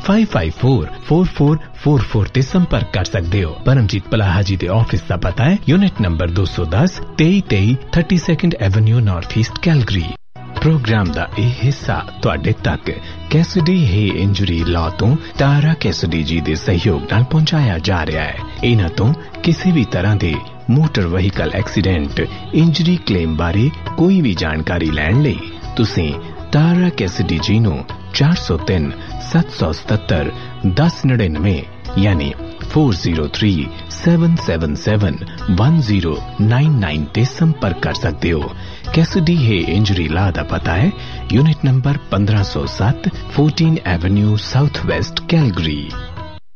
55444444 ਤੇ ਸੰਪਰਕ ਕਰ ਸਕਦੇ ਹੋ। ਪਰਮਜੀਤ ਪਲਾਹਾ ਜੀ ਦੇ ਆਫਿਸ ਦਾ ਪਤਾ ਹੈ unit number 210 2323 32nd avenue north East Calgary. Programme ਦਾ ਇਹ ਹਿੱਸਾ ਤੁਹਾਡੇ ਤੱਕ ਕੈਸਿਡੀ ਹੇ ਇੰਜਰੀ ਲਾਅ ਤੋਂ ਤਾਰਾ ਕੈਸਿਡੀ ਜੀ ਦੇ ਸਹਿਯੋਗ ਨਾਲ ਪਹੁੰਚਾਇਆ ਜਾ ਰਿਹਾ ਹੈ। ਇਹਨਾਂ ਤੋਂ ਕਿਸੇ ਵੀ ਤਰ੍ਹਾਂ ਦੇ motor vehicle accident injury claim ਬਾਰੇ ਕੋਈ ਵੀ ਜਾਣਕਾਰੀ ਲੈਣ ਲਈ ਤੁਸੀਂ ਤਾਰਾ ਕੈਸਿਡੀ ਜੀ ਨੂੰ 403 777 1099 ਯਾਨੀ 4037771099 ਤੇ ਸੰਪਰਕ ਕਰ ਸਕਦੇ ਹੋ। ਕੈਸਿਡੀ ਹੈ ਇੰਜਰੀ ਲਾ ਦਾ ਪਤਾ ਹੈ unit number 1507 14 avenue south West Calgary.